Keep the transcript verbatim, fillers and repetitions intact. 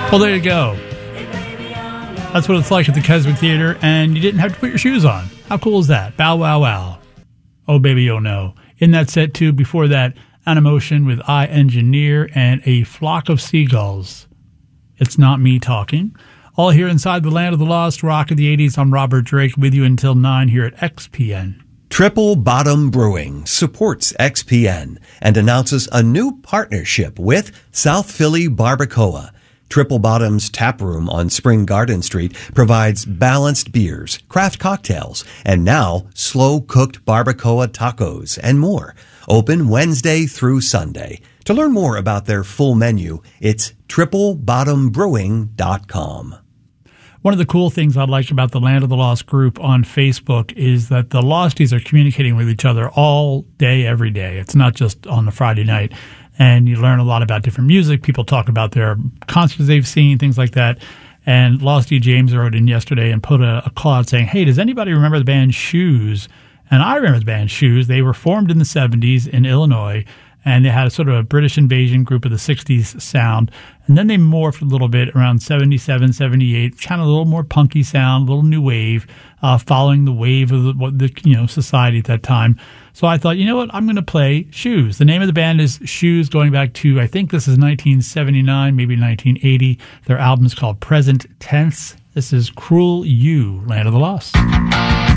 Well, there you go. That's what it's like at the Keswick Theater, and you didn't have to put your shoes on. How cool is that? Bow, wow, wow. Oh, baby, oh, no. In that set, too, before that, Animotion with I Engineer and A Flock of Seagulls. It's Not Me Talking. All here inside the Land of the Lost, Rock of the eighties. I'm Robert Drake with you until nine here at X P N. Triple Bottom Brewing supports X P N and announces a new partnership with South Philly Barbacoa. Triple Bottom's tap room on Spring Garden Street provides balanced beers, craft cocktails, and now slow-cooked barbacoa tacos and more. Open Wednesday through Sunday. To learn more about their full menu, it's triple bottom brewing dot com. One of the cool things I like about the Land of the Lost group on Facebook is that the Losties are communicating with each other all day, every day. It's not just on the Friday night. And you learn a lot about different music. People talk about their concerts they've seen, things like that. And Losty James wrote in yesterday and put a, a call out saying, hey, does anybody remember the band Shoes? And I remember the band Shoes. They were formed in the seventies in Illinois, and they had a sort of a British invasion group of the sixties sound. And then they morphed a little bit around seventy-seven, seventy-eight, kind of a little more punky sound, a little new wave, uh, following the wave of the, the you know society at that time. So I thought, you know what, I'm going to play Shoes. The name of the band is Shoes, going back to, I think this is nineteen seventy-nine, maybe nineteen eighty. Their album is called Present Tense. This is Cruel You, Land of the Lost.